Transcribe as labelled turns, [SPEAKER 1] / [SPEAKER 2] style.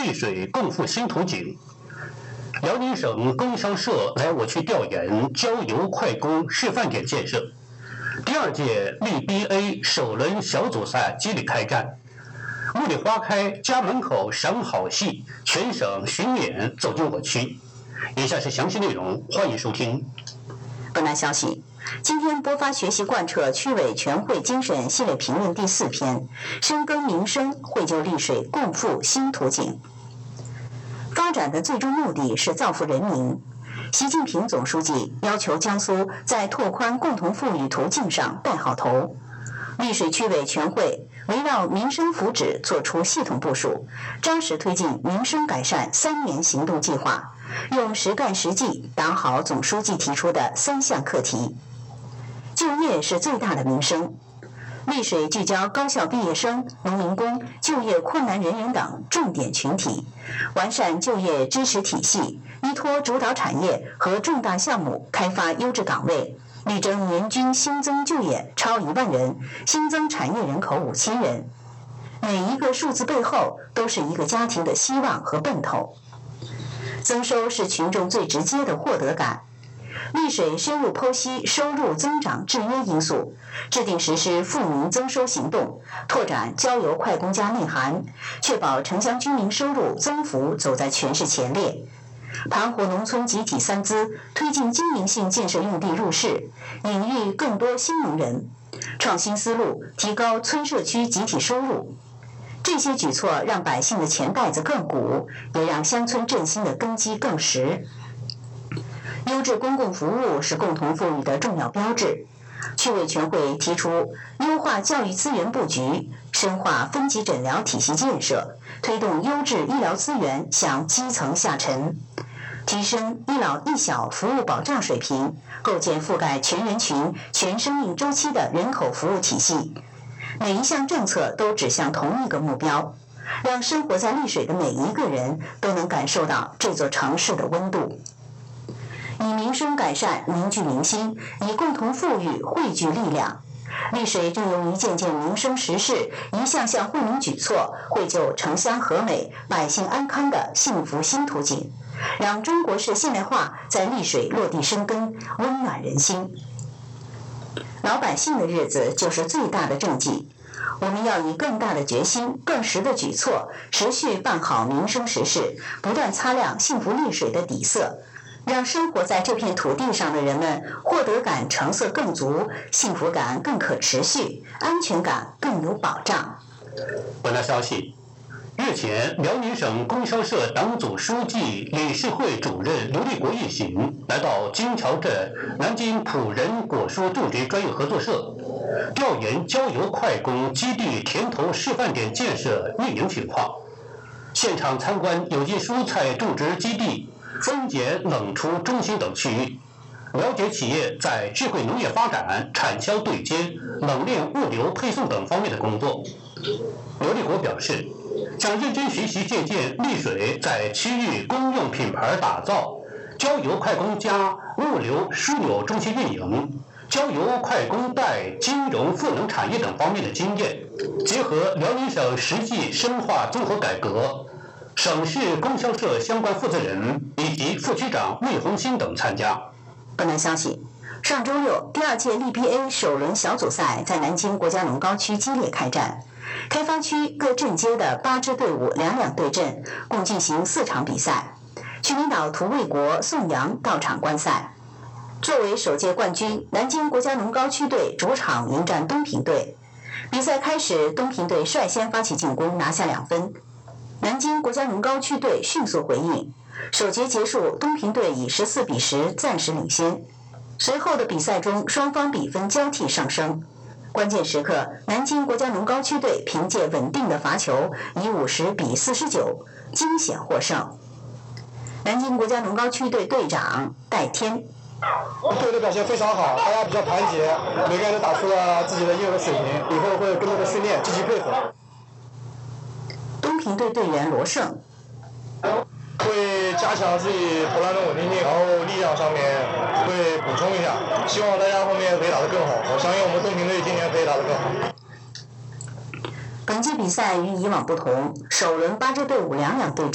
[SPEAKER 1] 丽水共赴新图景。辽宁省供销社来我区调研郊游快攻示范点建设。第二届LBA 首轮小组赛接力开战，茉莉花开，家门口赏好戏，全省巡演走进我区。以下是详细内容，欢迎收听。
[SPEAKER 2] 本栏消息，今天播发学习贯彻区委全会精神系列评论第4篇，深耕民生，绘就丽水共赴新图景。发展的最终目的是造福人民。习近平总书记要求江苏在拓宽共同富裕途径上带好头。丽水区委全会围绕民生福祉作出系统部署，扎实推进民生改善3年行动计划，用实干实际打好总书记提出的3项课题。就业是最大的民生。丽水聚焦高校毕业生、农民工、就业困难人员等重点群体，完善就业支持体系，依托主导产业和重大项目开发优质岗位，力争年均新增就业超1万人，新增产业人口5000人。每一个数字背后都是一个家庭的希望和奔头。增收是群众最直接的获得感。丽水深入剖析收入增长制约因素，制定实施富民增收行动，拓展郊游快攻加内涵，确保城乡居民收入增幅走在全市前列。盘活农村集体3资，推进经营性建设用地入市，引育更多新农人，创新思路，提高村社区集体收入。这些举措让百姓的钱袋子更鼓，也让乡村振兴的根基更实。优质公共服务是共同富裕的重要标志。区委全会提出优化教育资源布局，深化分级诊疗体系建设，推动优质医疗资源向基层下沉，提升一老一小服务保障水平，构建覆盖全人群、全生命周期的人口服务体系。每一项政策都指向同一个目标，让生活在丽水的每一个人都能感受到这座城市的温度。以民生改善凝聚民心，以共同富裕汇聚力量。丽水正用一件件民生实事、一项项惠民举措，绘就城乡和美、百姓安康的幸福新图景，让中国式现代化在丽水落地生根，温暖人心。老百姓的日子就是最大的政绩，我们要以更大的决心、更实的举措，持续办好民生实事，不断擦亮幸福丽水的底色，让生活在这片土地上的人们获得感成色更足，幸福感更可持续，安全感更有保障。
[SPEAKER 1] 本栏消息，日前，辽宁省供销社党组书记、理事会主任刘立国一行来到金桥镇南京辅仁果蔬种植专业合作社，调研郊游快攻基地田头示范点建设运营情况，现场参观有机蔬菜种植基地、分拣冷储中心等区域，了解企业在智慧农业发展、产销对接、冷链物流配送等方面的工作。刘立国表示，将认真学习借鉴丽水在区域公用品牌打造、郊游快攻加物流枢纽中心运营、郊游快攻带金融赋能产业等方面的经验，结合辽宁省实际深化综合改革，省市供销社相关负责人以及副区长魏红新等参加。
[SPEAKER 2] 本栏消息，上周六，第2届LBA 首轮小组赛在南京国家龙高区激烈开战。开发区各镇街的8支队伍两对阵，共进行4场比赛。区领导涂卫国、宋阳到场观赛。作为首届冠军，南京国家龙高区队主场迎战东平队。比赛开始，东平队率先发起进攻，拿下2分。南京国家龙高区队迅速回应，首节结束，东平队以14比10暂时领先。随后的比赛中，双方比分交替上升。关键时刻，南京国家龙高区队凭借稳定的罚球，以50比49惊险获胜。南京国家龙高区队队长戴天，
[SPEAKER 3] 队的表现非常好，大家比较团结，每个人都打出了自己的应有的水平，以后会更多的训练，积极配合。
[SPEAKER 2] 东平队队员罗胜，
[SPEAKER 3] 会加强自己投篮的稳定性，然后力量上面会补充一下，希望大家后面可以打得更好。我相信我们东平队今年可以打得更好。
[SPEAKER 2] 本届比赛与以往不同，首轮8支队伍两对阵。